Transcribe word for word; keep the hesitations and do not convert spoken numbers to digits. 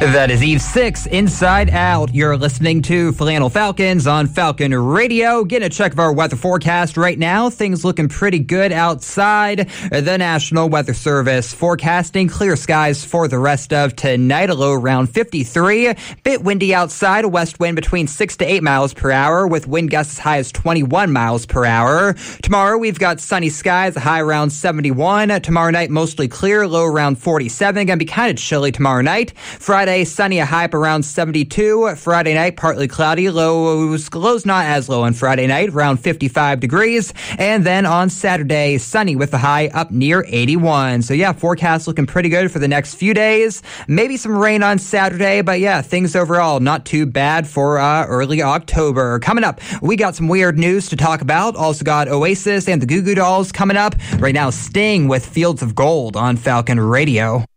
That is Eve six, Inside Out. You're listening to Flannel Falcons on Falcon Radio. Getting a check of our weather forecast right now. Things looking pretty good outside. The National Weather Service forecasting clear skies for the rest of tonight. A low around fifty-three. Bit windy outside. A west wind between six to eight miles per hour with wind gusts as high as twenty-one miles per hour. Tomorrow we've got sunny skies, a high around seventy-one. Tomorrow night mostly clear, low around forty-seven. Going to be kind of chilly tomorrow night. Friday sunny, a high up around seventy-two. Friday night, partly cloudy. Lows, lows not as low on Friday night, around fifty-five degrees. And then on Saturday, sunny with a high up near eighty-one. So yeah, forecast looking pretty good for the next few days. Maybe some rain on Saturday, but yeah, things overall not too bad for uh, early October. Coming up, we got some weird news to talk about. Also got Oasis and the Goo Goo Dolls coming up. Right now, Sting with Fields of Gold on Falcon Radio.